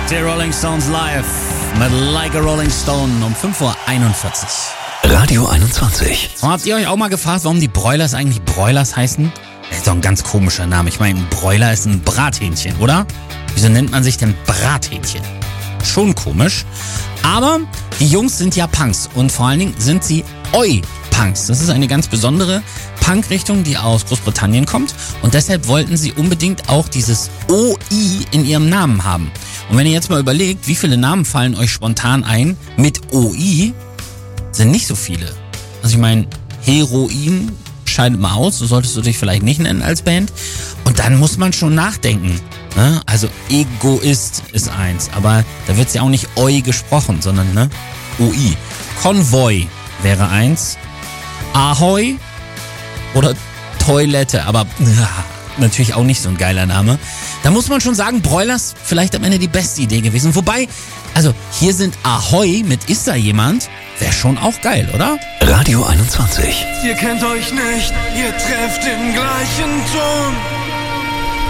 Die Rolling Stones live mit Like a Rolling Stone um 5:41 Uhr. Radio 21. Und habt ihr euch auch mal gefragt, warum die Broilers eigentlich Broilers heißen? Das ist doch ein ganz komischer Name. Ich meine, ein Broiler ist ein Brathähnchen, oder? Wieso nennt man sich denn Brathähnchen? Schon komisch. Aber die Jungs sind ja Punks und vor allen Dingen sind sie Oi-Punks. Das ist eine ganz besondere Punk-Richtung, die aus Großbritannien kommt und deshalb wollten sie unbedingt auch dieses OI in ihrem Namen haben. Und wenn ihr jetzt mal überlegt, wie viele Namen fallen euch spontan ein mit OI, sind nicht so viele. Also ich meine, Heroin scheidet mal aus, so solltest du dich vielleicht nicht nennen als Band. Und dann muss man schon nachdenken. Ne? Also Egoist ist eins, aber da wird ja auch nicht Oi gesprochen, sondern ne? OI. Konvoi wäre eins. Ahoi oder Toilette, aber natürlich auch nicht so ein geiler Name. Da muss man schon sagen, Broilers vielleicht am Ende die beste Idee gewesen. Wobei, also hier sind Ahoi mit Ist da jemand? Wäre schon auch geil, oder? Radio 21. Ihr kennt euch nicht, ihr trefft den gleichen Ton.